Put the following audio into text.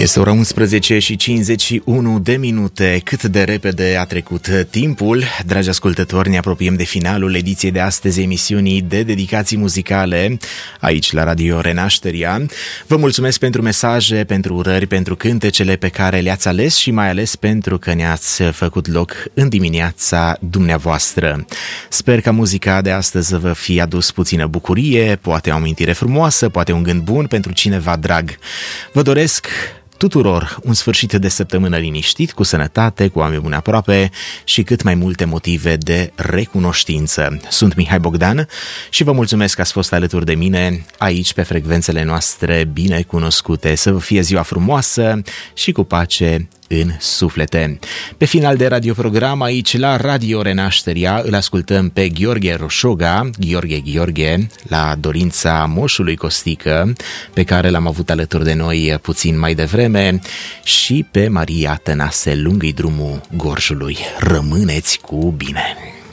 Este ora 11 și 51 de minute. Cât de repede a trecut timpul. Dragi ascultători, ne apropiem de finalul ediției de astăzi emisiunii de dedicații muzicale aici la Radio Renașteria. Vă mulțumesc pentru mesaje, pentru urări, pentru cântecele pe care le-ați ales și mai ales pentru că ne-ați făcut loc în dimineața dumneavoastră. Sper că muzica de astăzi să vă fie adus puțină bucurie, poate o amintire frumoasă, poate un gând bun pentru cineva drag. Vă doresc tuturor un sfârșit de săptămână liniștit, cu sănătate, cu oameni buni aproape și cât mai multe motive de recunoștință. Sunt Mihai Bogdan și vă mulțumesc că ați fost alături de mine aici pe frecvențele noastre bine cunoscute. Să vă fie ziua frumoasă și cu pace în suflete. Pe final de radioprogram aici la Radio Renașteria îl ascultăm pe Gheorghe Roșoga, Gheorghe, la dorința moșului Costică, pe care l-am avut alături de noi puțin mai devreme, și pe Maria Tănase, Lungă-i drumul Gorjului. Rămâneți cu bine!